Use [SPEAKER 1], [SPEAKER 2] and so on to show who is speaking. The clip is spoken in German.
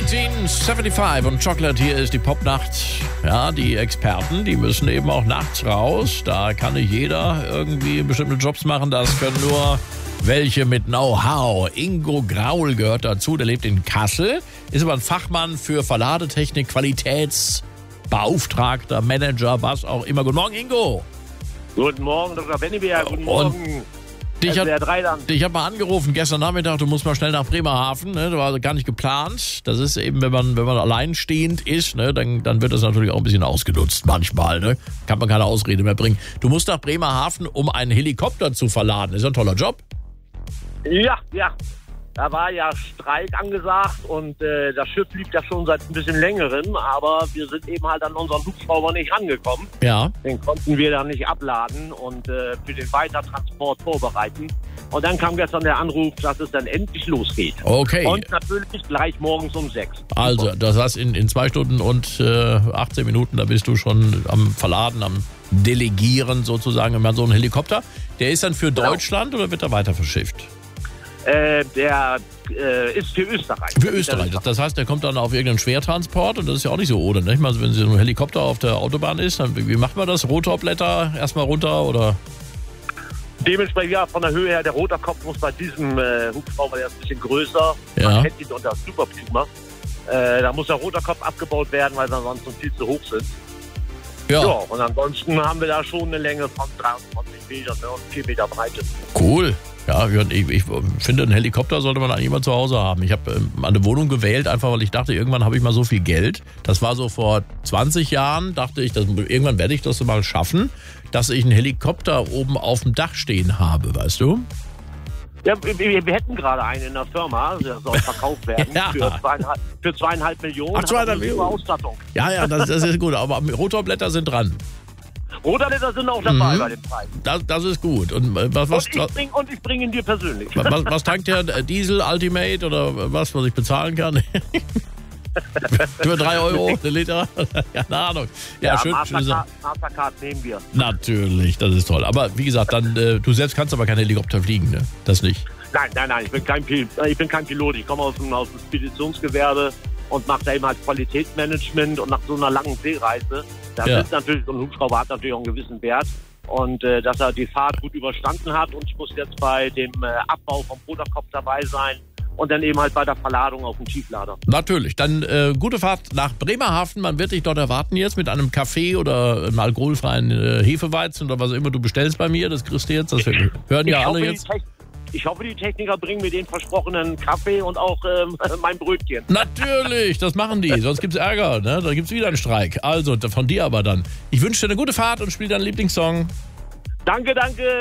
[SPEAKER 1] 1975 und Chocolate, hier ist die Popnacht. Ja, die Experten, die müssen eben auch nachts raus. Da kann nicht jeder irgendwie bestimmte Jobs machen. Das können nur welche mit Know-how. Ingo Graul gehört dazu, der lebt in Kassel, ist aber ein Fachmann für Verladetechnik, Qualitätsbeauftragter, Manager, was auch immer. Guten Morgen, Ingo.
[SPEAKER 2] Guten Morgen, Dr. Bennebier. Guten Morgen.
[SPEAKER 1] Dich hat mal angerufen gestern Nachmittag, du musst mal schnell nach Bremerhaven, ne? Das war gar nicht geplant. Das ist eben, wenn man alleinstehend ist, ne? Dann wird das natürlich auch ein bisschen ausgenutzt manchmal, ne? Kann man keine Ausrede mehr bringen. Du musst nach Bremerhaven, um einen Helikopter zu verladen. Ist ja ein toller Job.
[SPEAKER 2] Ja. Da war ja Streik angesagt und das Schiff lief ja schon seit ein bisschen längerem, aber wir sind eben halt an unseren Hubschrauber nicht rangekommen.
[SPEAKER 1] Ja.
[SPEAKER 2] Den konnten wir dann nicht abladen und für den Weitertransport vorbereiten. Und dann kam gestern der Anruf, dass es dann endlich losgeht.
[SPEAKER 1] Okay.
[SPEAKER 2] Und natürlich gleich morgens um 6.
[SPEAKER 1] Also, das heißt, in 2 Stunden und 18 Minuten, da bist du schon am Verladen, am Delegieren sozusagen immer so ein Helikopter. Der ist dann für Deutschland oder wird er weiter verschifft?
[SPEAKER 2] Der ist für Österreich.
[SPEAKER 1] Für Österreich. Das heißt, der kommt dann auf irgendeinen Schwertransport und das ist ja auch nicht so ohne, nicht? Also wenn so ein Helikopter auf der Autobahn ist, dann wie macht man das? Rotorblätter erstmal runter oder?
[SPEAKER 2] Dementsprechend ja, von der Höhe her, der Rotorkopf muss bei diesem Hubschrauber, der ist ein bisschen größer.
[SPEAKER 1] Ja.
[SPEAKER 2] Man kennt ihn unter Super Puma. Da muss der Rotorkopf abgebaut werden, weil sie ansonsten viel zu hoch sind. Ja, und ansonsten haben wir da schon eine Länge von 23 Metern, ne, und 4 Meter Breite.
[SPEAKER 1] Cool. Ja, ich finde, einen Helikopter sollte man eigentlich immer zu Hause haben. Ich habe eine Wohnung gewählt, einfach weil ich dachte, irgendwann habe ich mal so viel Geld. Das war so vor 20 Jahren, dachte ich, irgendwann werde ich das mal schaffen, dass ich einen Helikopter oben auf dem Dach stehen habe, weißt du?
[SPEAKER 2] Ja, wir hätten gerade einen in der Firma, der soll verkauft werden
[SPEAKER 1] Ja.
[SPEAKER 2] für 2,5 Millionen.
[SPEAKER 1] Ach, 2,5 Millionen.
[SPEAKER 2] Ausstattung.
[SPEAKER 1] Ja, das ist gut, aber Rotorblätter sind dran.
[SPEAKER 2] Rotorblätter sind auch dabei bei dem Preis.
[SPEAKER 1] Das ist gut. Und
[SPEAKER 2] ich bringe ihn dir persönlich.
[SPEAKER 1] Was tankt der Diesel Ultimate oder was ich bezahlen kann? Für 3 Euro der Liter? Keine Ahnung. Ja, schön.
[SPEAKER 2] Mastercard nehmen wir.
[SPEAKER 1] Natürlich, das ist toll. Aber wie gesagt, dann du selbst kannst aber keinen Helikopter fliegen, ne? Das nicht.
[SPEAKER 2] Nein, ich bin kein Pilot. Ich komme aus dem Speditionsgewerbe und mache da eben halt Qualitätsmanagement und nach so einer langen Seereise, da ist natürlich so ein Hubschrauber hat natürlich auch einen gewissen Wert und dass er die Fahrt gut überstanden hat und ich muss jetzt bei dem Abbau vom Rotorkopf dabei sein und dann eben halt bei der Verladung auf dem Tieflader.
[SPEAKER 1] Natürlich, dann gute Fahrt nach Bremerhaven, man wird dich dort erwarten jetzt mit einem Kaffee oder einem alkoholfreien Hefeweizen oder was immer du bestellst bei mir, das kriegst du jetzt, das hören ja alle jetzt.
[SPEAKER 2] Ich hoffe, die Techniker bringen mir den versprochenen Kaffee und auch mein Brötchen.
[SPEAKER 1] Natürlich, das machen die, sonst gibt's Ärger, ne? Da gibt's wieder einen Streik. Also, von dir aber dann. Ich wünsche dir eine gute Fahrt und spiel deinen Lieblingssong.
[SPEAKER 2] Danke.